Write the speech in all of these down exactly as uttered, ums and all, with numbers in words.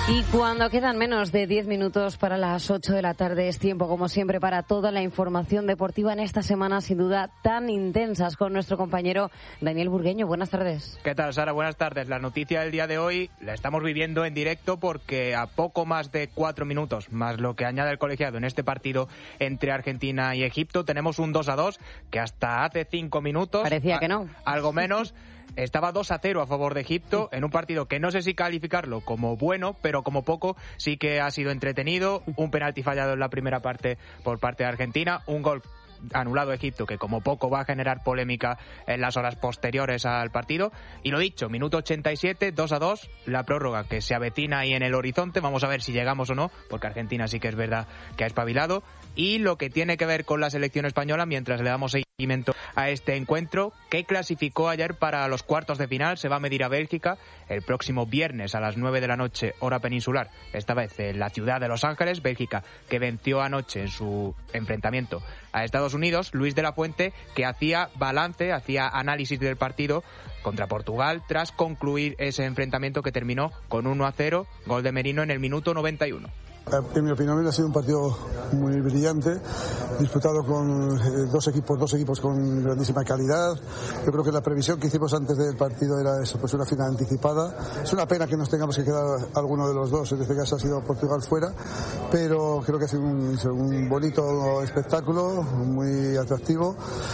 Y cuando quedan menos de diez minutos para las ocho de la tarde, es tiempo, como siempre, para toda la información deportiva en esta semana, sin duda, tan intensas, con nuestro compañero Daniel Burgueño. Buenas tardes. ¿Qué tal, Sara? Buenas tardes. La noticia del día de hoy la estamos viviendo en directo porque a poco más de cuatro minutos, más lo que añade el colegiado en este partido entre Argentina y Egipto, tenemos un dos a dos que hasta hace cinco minutos... Parecía a, que no. Algo menos... Estaba dos a cero a favor de Egipto en un partido que no sé si calificarlo como bueno, pero como poco sí que ha sido entretenido. Un penalti fallado en la primera parte por parte de Argentina, un gol anulado a Egipto que como poco va a generar polémica en las horas posteriores al partido. Y lo dicho, minuto ochenta y siete, dos a dos, la prórroga que se avecina ahí en el horizonte. Vamos a ver si llegamos o no, porque Argentina sí que es verdad que ha espabilado. Y lo que tiene que ver con la selección española, mientras le damos seguimiento a este encuentro, que clasificó ayer para los cuartos de final, se va a medir a Bélgica el próximo viernes a las nueve de la noche, hora peninsular, esta vez en la ciudad de Los Ángeles. Bélgica, que venció anoche en su enfrentamiento a Estados Unidos. Luis de la Fuente, que hacía balance, hacía análisis del partido contra Portugal tras concluir ese enfrentamiento que terminó con uno a cero, gol de Merino en el minuto noventa y uno. En mi opinión ha sido un partido muy brillante, disputado con eh, dos equipos, dos equipos con grandísima calidad. Yo creo que la previsión que hicimos antes del partido era eso, pues una final anticipada. Es una pena que nos tengamos que quedar alguno de los dos, en este caso ha sido Portugal fuera, pero creo que ha sido un, un bonito espectáculo, muy atractivo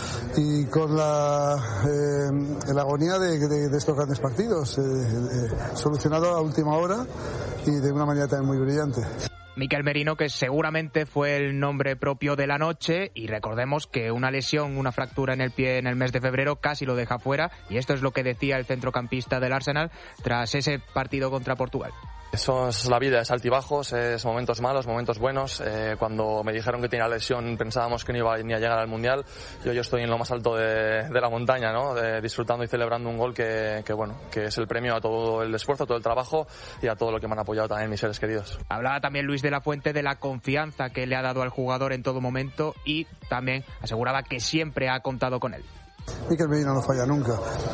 y con la, eh, la agonía de, de, de estos grandes partidos, eh, eh, solucionado a última hora y de una manera también muy brillante. Mikel Merino, que seguramente fue el nombre propio de la noche, y recordemos que una lesión, una fractura en el pie en el mes de febrero casi lo deja fuera, y esto es lo que decía el centrocampista del Arsenal tras ese partido contra Portugal. Eso es la vida, es altibajos, es momentos malos, momentos buenos. Eh, cuando me dijeron que tenía lesión pensábamos que no iba ni a llegar al Mundial. Yo, yo estoy en lo más alto de, de la montaña, ¿no? De, disfrutando y celebrando un gol que, que, bueno, que es el premio a todo el esfuerzo, a todo el trabajo y a todo lo que me han apoyado también mis seres queridos. Hablaba también Luis de la Fuente de la confianza que le ha dado al jugador en todo momento y también aseguraba que siempre ha contado con él. Mikel Merino no falla nunca.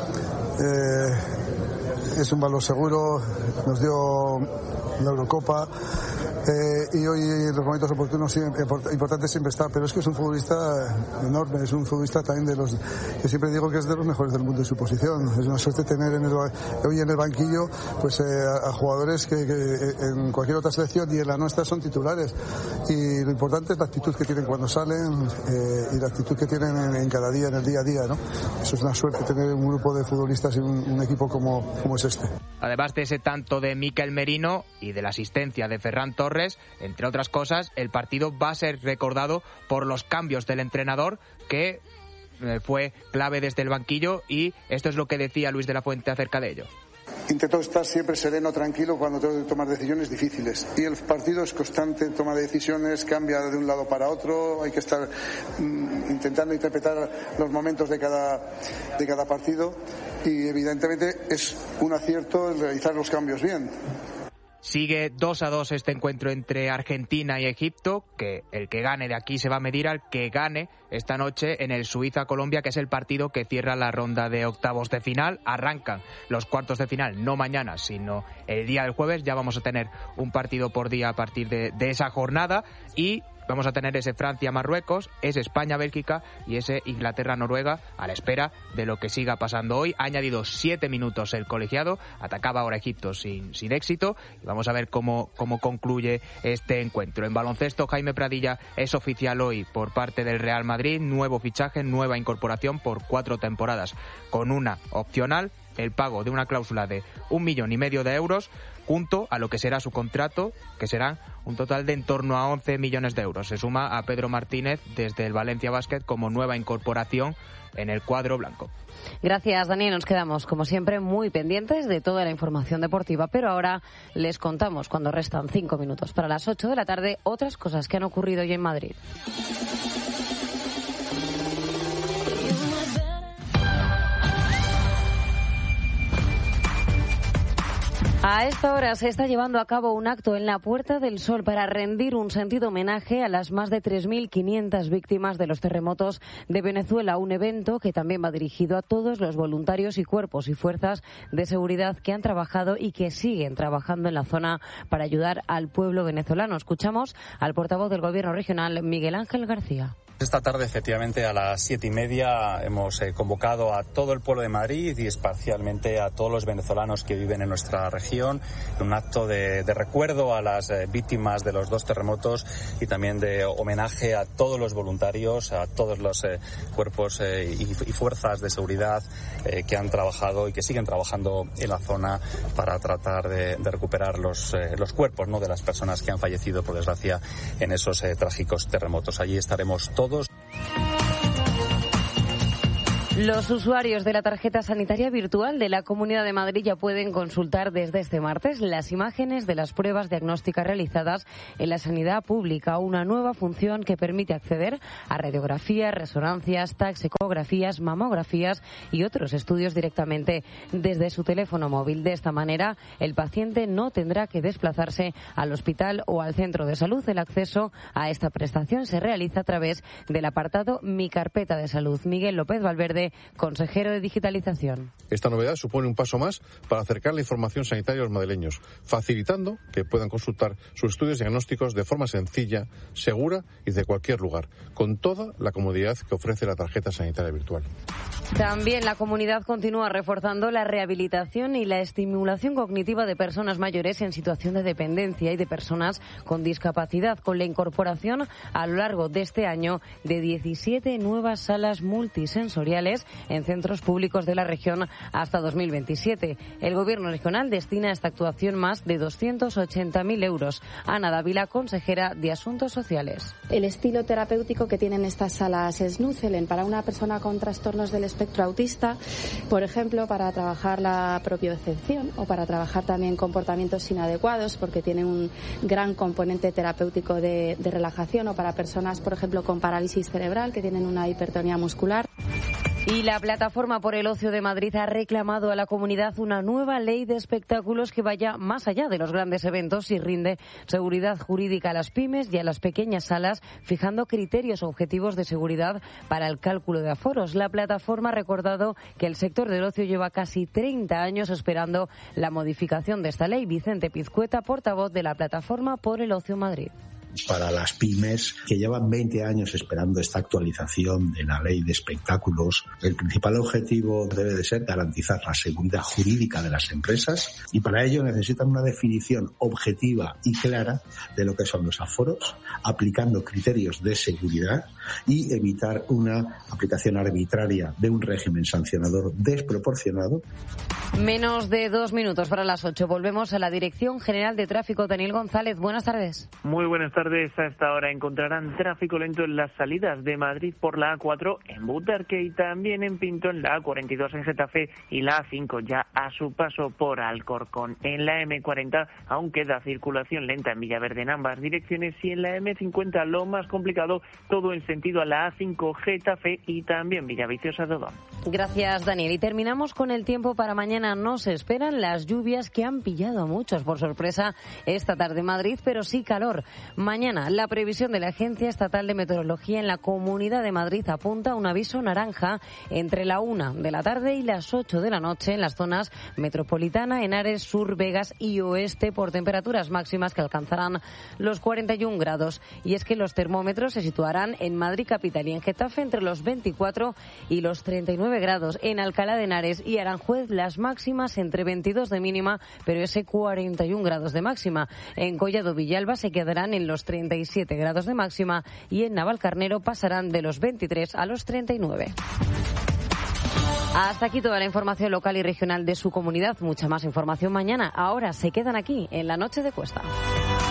Eh... Es un valor seguro, nos dio la Eurocopa eh, y hoy en los momentos oportunos siempre, importante siempre está, pero es que es un futbolista enorme, es un futbolista también de los que siempre digo que es de los mejores del mundo en su posición. Es una suerte tener en el, hoy en el banquillo pues eh, a, a jugadores que, que en cualquier otra selección y en la nuestra son titulares, y lo importante es la actitud que tienen cuando salen eh, y la actitud que tienen en, en cada día, en el día a día, ¿no? Eso es una suerte, tener un grupo de futbolistas y un, un equipo como, como es este. Además de ese tanto de Mikel Merino y de la asistencia de Ferran Torres, entre otras cosas, el partido va a ser recordado por los cambios del entrenador, que eh, fue clave desde el banquillo, y esto es lo que decía Luis de la Fuente acerca de ello. Intento estar siempre sereno, tranquilo cuando tengo que tomar decisiones difíciles, y el partido es constante, toma de decisiones, cambia de un lado para otro, hay que estar mm, intentando interpretar los momentos de cada, de cada partido, y evidentemente es un acierto el realizar los cambios bien. Sigue dos a dos este encuentro entre Argentina y Egipto, que el que gane de aquí se va a medir al que gane esta noche en el Suiza-Colombia, que es el partido que cierra la ronda de octavos de final. Arrancan los cuartos de final, no mañana, sino el día del jueves. Ya vamos a tener un partido por día a partir de, de esa jornada, y vamos a tener ese Francia-Marruecos, ese España-Bélgica y ese Inglaterra-Noruega, a la espera de lo que siga pasando hoy. Ha añadido siete minutos el colegiado, atacaba ahora Egipto sin, sin éxito, y vamos a ver cómo, cómo concluye este encuentro. En baloncesto, Jaime Pradilla es oficial hoy por parte del Real Madrid, nuevo fichaje, nueva incorporación por cuatro temporadas, con una opcional, el pago de una cláusula de un millón y medio de euros, junto a lo que será su contrato, que será un total de en torno a once millones de euros. Se suma a Pedro Martínez desde el Valencia Basket como nueva incorporación en el cuadro blanco. Gracias, Daniel. Nos quedamos, como siempre, muy pendientes de toda la información deportiva, pero ahora les contamos, cuando restan cinco minutos para las ocho de la tarde, otras cosas que han ocurrido hoy en Madrid. A esta hora se está llevando a cabo un acto en la Puerta del Sol para rendir un sentido homenaje a las más de tres mil quinientas víctimas de los terremotos de Venezuela, un evento que también va dirigido a todos los voluntarios y cuerpos y fuerzas de seguridad que han trabajado y que siguen trabajando en la zona para ayudar al pueblo venezolano. Escuchamos al portavoz del Gobierno regional, Miguel Ángel García. Esta tarde, efectivamente, a las siete y media hemos eh, convocado a todo el pueblo de Madrid y especialmente a todos los venezolanos que viven en nuestra región, en un acto de, de recuerdo a las eh, víctimas de los dos terremotos y también de homenaje a todos los voluntarios, a todos los eh, cuerpos eh, y, y fuerzas de seguridad eh, que han trabajado y que siguen trabajando en la zona para tratar de, de recuperar los, eh, los cuerpos, ¿no?, de las personas que han fallecido, por desgracia, en esos eh, trágicos terremotos. Allí estaremos todos. Los usuarios de la tarjeta sanitaria virtual de la Comunidad de Madrid ya pueden consultar desde este martes las imágenes de las pruebas diagnósticas realizadas en la sanidad pública, una nueva función que permite acceder a radiografías, resonancias, tags, ecografías, mamografías y otros estudios directamente desde su teléfono móvil. De esta manera, el paciente no tendrá que desplazarse al hospital o al centro de salud. El acceso a esta prestación se realiza a través del apartado Mi Carpeta de Salud. Miguel López Valverde, consejero de Digitalización. Esta novedad supone un paso más para acercar la información sanitaria a los madrileños, facilitando que puedan consultar sus estudios diagnósticos de forma sencilla, segura y de cualquier lugar, con toda la comodidad que ofrece la tarjeta sanitaria virtual. También la comunidad continúa reforzando la rehabilitación y la estimulación cognitiva de personas mayores en situación de dependencia y de personas con discapacidad, con la incorporación a lo largo de este año de diecisiete nuevas salas multisensoriales en centros públicos de la región hasta dos mil veintisiete. El Gobierno regional destina a esta actuación más de doscientos ochenta mil euros. Ana Dávila, consejera de Asuntos Sociales. El estilo terapéutico que tienen estas salas Snuzelen para una persona con trastornos del espectro autista, por ejemplo, para trabajar la propiocepción o para trabajar también comportamientos inadecuados, porque tienen un gran componente terapéutico de, de relajación, o para personas, por ejemplo, con parálisis cerebral, que tienen una hipertonía muscular. Y la Plataforma por el Ocio de Madrid ha reclamado a la comunidad una nueva ley de espectáculos que vaya más allá de los grandes eventos y rinde seguridad jurídica a las pymes y a las pequeñas salas, fijando criterios objetivos de seguridad para el cálculo de aforos. La plataforma ha recordado que el sector del ocio lleva casi treinta años esperando la modificación de esta ley. Vicente Pizcueta, portavoz de la Plataforma por el Ocio Madrid. Para las pymes que llevan veinte años esperando esta actualización de la ley de espectáculos, el principal objetivo debe de ser garantizar la seguridad jurídica de las empresas, y para ello necesitan una definición objetiva y clara de lo que son los aforos, aplicando criterios de seguridad y evitar una aplicación arbitraria de un régimen sancionador desproporcionado. Menos de dos minutos para las ocho. Volvemos a la Dirección General de Tráfico. Daniel González, buenas tardes. Muy buenas tardes. A esta hora encontrarán tráfico lento en las salidas de Madrid por la A cuatro en Butarque y también en Pinto, en la A cuarenta y dos en Getafe y la A cinco ya a su paso por Alcorcón. En la M cuarenta aún queda circulación lenta en Villaverde en ambas direcciones, y en la M cincuenta lo más complicado, todo en sentido a la A cinco Getafe y también Villaviciosa de Odón. Gracias, Daniel. Y terminamos con el tiempo para mañana. No se esperan las lluvias que han pillado a muchos por sorpresa esta tarde en Madrid, pero sí calor. Mañana, la previsión de la Agencia Estatal de Meteorología en la Comunidad de Madrid apunta a un aviso naranja entre la una de la tarde y las ocho de la noche en las zonas metropolitana, Henares, Sur, Vegas y Oeste, por temperaturas máximas que alcanzarán los cuarenta y un grados. Y es que los termómetros se situarán en Madrid capital y en Getafe entre los veinticuatro y los treinta y nueve grados. En Alcalá de Henares y Aranjuez las máximas entre veintidós de mínima, pero ese cuarenta y un grados de máxima. En Collado Villalba se quedarán en los treinta y siete grados de máxima y en Navalcarnero pasarán de los veintitrés a los treinta y nueve. Hasta aquí toda la información local y regional de su comunidad. Mucha más información mañana. Ahora se quedan aquí en La Noche de Cuesta.